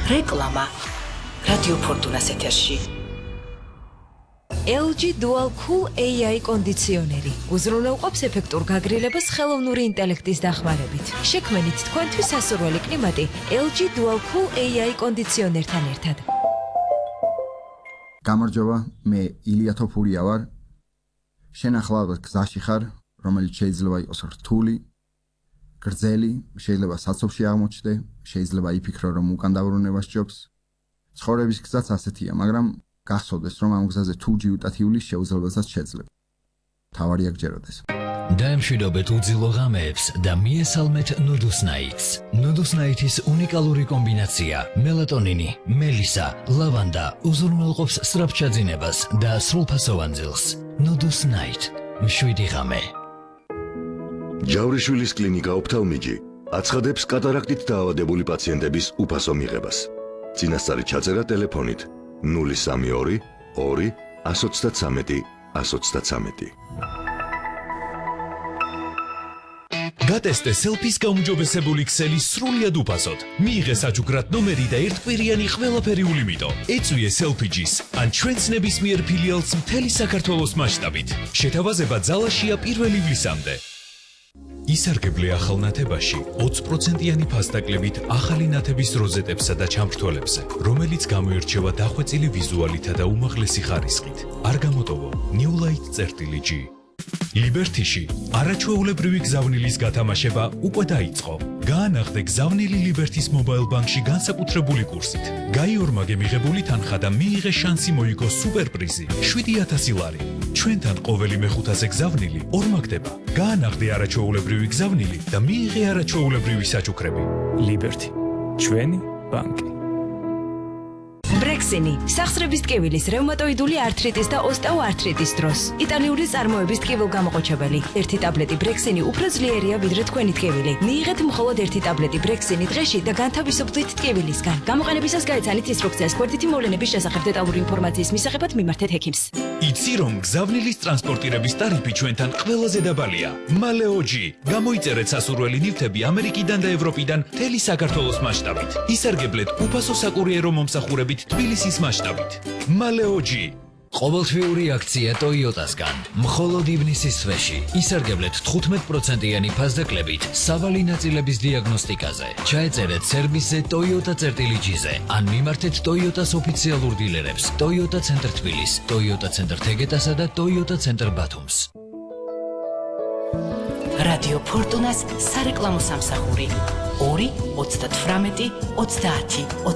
რეკლამა რადიო ფორტუნას ეთერში. LG Dual Cool AI კონდიციონერი უზრუნველყოფს ეფექტურ გაგრილებას ხელოვნური ინტელექტის დახმარებით. შექმნით თქვენთვის სასურველი კლიმატი LG Dual Cool AI კონდიციონერთან ერთად. გამარჯობა, მე ილია თოფურია ვარ. შენ ახლა გზაში ხარ, რომელიც შეიძლება იყოს რთული, გრძელი, შეიძლება საცობში აღმოჩნდე, შეიძლება იფიქრო, რომ უკან დაბრუნება სჯობს. ცხოვრების გზაც ასეთია, მაგრამ გახსოვდეს, რომ ამ გზაზე თუ ჯიუტად ივლის შეუძლებელსაც შეძლებ. თავარია გჯეროდეს. დაემშვიდობეთ უძილო ღამეებს და მიესალმეთ Nudus Nights. Nudus Nights-ის უნიკალური კომბინაცია მელატონინი, მელისა, ლავანდა უზრუნველყოფს სწრაფჩაძინებას და სრულფასოვან ძილს. Nudus Night. მშვიდი ღამე. ჯავრიშვილის კლინიკა ოფთალმიჯი აცხადებს კატარაქტით დაავადებული პაციენტების უფასო მიღებას. წინასწარი ჩაწერა ტელეფონით 032 2 133 133. გატესტე სელფის გაუმჯობესებული ქსელი სრულიად უფასოდ. მიიღე საჩუქრად ნომერი და ერთკვირიანი ყველაფერი ულიმიტო. ეწვიე სელფიჯის ან ჩვენს ნებისმიერ ფილიალს მთელი საქართველოს მასშტაბით. შეთავაზება ძალაშია 1 ივლისამდე. ისარგებლე ახალ ნათებაში 20%-იანი ფასდაკლებით ახალი ნათების როზეტებსა და ჩამრთველებზე, რომელიც გამოირჩევა დახვეწილი ვიზუალითა და უმაღლესი ხარისხით. არ გამოტოვო Newlight-G. ლიბერთიში არაჩვეულებრივი გზავნილის გათამაშება უკვე დაიწყო. გაანახდე გზავნილი ლიბერთის მობაილ ბანკში განსაკუთრებული კურსით. გაიორმაგე მიღებული თანხა და მიიღე შანსი მოიგო სუპერპრიზი 7,000 ლარი. ჩვენთან ყოველი მეხუთაზე გზავნილი ორმაგდება. გაანახდე არაჩვეულებრივი გზავნილი და მიიღე არაჩვეულებრივი საჩუქრები. ლიბერთი, ჩვენი ბანკი. ბრექსინი სახსრების ტკივილის, რევმატოიდული ართრიტის და ოსტეოართრიტის დროს. იტალიური წარმოების ტკივილგამოყოჩებელი. ერთი ტაბლეტი ბრექსინი უფრო ძლიერია ვიდრე თქვენი ტკივილი. მიიღეთ მხოლოდ ერთი ტაბლეტი ბრექსინი დღეში და განთავისუფლდით ტკივილისგან. გამოყენებისას გაეცანით ინსტრუქციას გვერდითი მოვლენების შესახებ დეტალური ინფორმაციის მისაღებად მიმართეთ ექიმს. იცი რომ გზავნილის ტრანსპორტირების ტარიფი ჩვენთან ყველაზე დაბალია. Maleo-G. გამოიწერეთ სასურველი ნივთები ამერიკიდან და ევროპიდან მთელი საქართველოს მასშტაბით. ისარგებლეთ უფასო საკურიერო მომსახურებით თბილისის მასშტაბით. Maleo-G. ყოველთვიური აქცია Toyota-სგან. მხოლოდ ივნისის თვეში ისარგებლეთ 15%-იანი ფასდაკლებით სავალი ნაწილების დიაგნოსტიკაზე. ჩაეწერეთ სერვისზე Toyota-G-ზე ან მიმართეთ Toyota-s ოფიციალურ დილერებს Toyota Center თბილის, Toyota Center თეგეტასა და Toyota Center ბათუმს. რადიო ფორტუნას სარეკლამო სამსახური 2 38 30